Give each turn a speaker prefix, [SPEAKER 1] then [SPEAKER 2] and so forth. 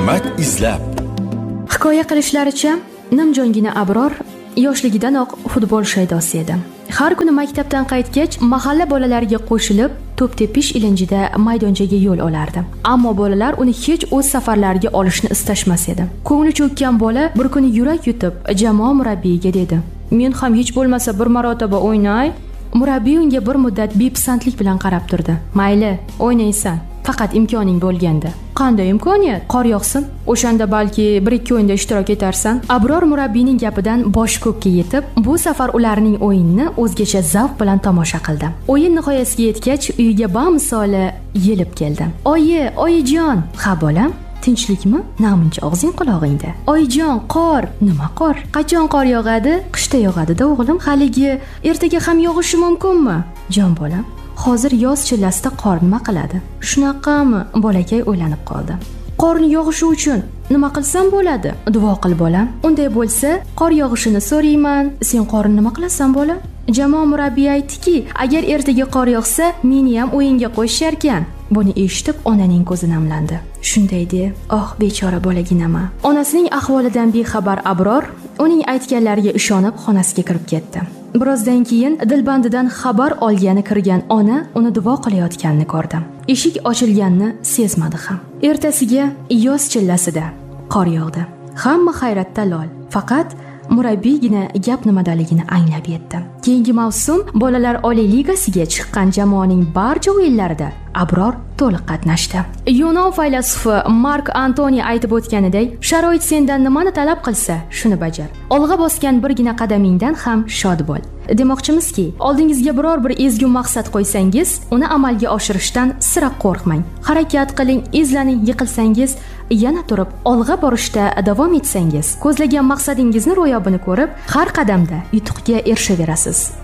[SPEAKER 1] hikmat izlab.
[SPEAKER 2] Hikoya qilishlaricha, nimjongina Abror yoshligidanoq futbol shaydosi edi. Har kuni maktabdan qaytgach, mahalla bolalariga qo'shilib, to'p tepish ilinjida maydonchaga yo'l olardi. Ammo bolalar uni hech o'z safarlariga olishni istashmas edi. Ko'ngli cho'kkan bola bir kuni yurak yutib, jamoa murabbiyiga dedi: "Men ham hech bo'lmasa bir marotaba o'ynay." Murabbiy unga bir muddat bepisandlik bilan qarab turdi. "Mayli, o'ynaysan, faqat imkoning bo'lganda." "Qanday imkoniyat? Qor yog'sin, o'shanda balki 1-2 o'yinda ishtirok etarsan." Abror murabbiyning gapidan bosh ko'kka yetib, bu safar ularning o'yinini o'zgacha zavq bilan tomosha qildi. O'yin nihoyasiga yetgach, uyiga bamisoli yelib keldi. Oyijon, "Ha bolam, tinchlikmi? Namuncha og'zing quloqingda." "Oyijon, qor." "Nima qor? Qachon qor yog'adi?" "Qishda yog'adi-da o'g'lim, haligi ertaga ham yog'ishi mumkinmi?" "Jon bolam, hozir yoz chillasida qor nima qiladi?" "Shunaqami?" Bolakay o'ylanib qoldi. "Qorni yog'ishi uchun nima qilsam bo'ladi?" "Duo qil bolam." "Unday bo'lsa, qor yog'ishini so'rayman. Sen qorni nima qilasan bolam?" Jamoa murabbiyi aytdiki, agar ertaga qor yog'sa, meni ham o'yinga qo'shisharkan. Buni eshitib onaning ko'zi namlandi. Shunday deb, "Oh, bechora bolaginama." Onasining ahvolidan bexabar Abror uning aytganlariga ishonib xonasiga kirib ketdi. Birozdan keyin dilbandidan xabar olgani kirgan ona uni duo qilayotganini ko'rdi. Eshik ochilganini sezmadi ham. Ertasiga yoz chillasida qor yog'di. Hamma hayratda lol. Faqat murabbiygina gap nimadaligini anglab yetdi. Keyingi mavsum bolalar Oliy ligasiga chiqqan jamoaning barcha o'yinlarida Abror to'liq qatnashdi. Yunon faylasufi Mark Antoni aytib o'tganiday, sharoit sendan nimani talab qilsa, shuni bajar. Olg'a bosgan birgina qadamingdan ham shod bo'l. Demoqchimizki, oldingizga biror bir ezgu maqsad qo'ysangiz, uni amalga oshirishdan sira qo'rqmang. Harakat qiling, izlaning, yiqilsangiz yana turib olg'a borishda davom etsangiz, ko'zlagan maqsadingizni ro'yobini ko'rib, har qadamda yutuqqa erishaverasiz.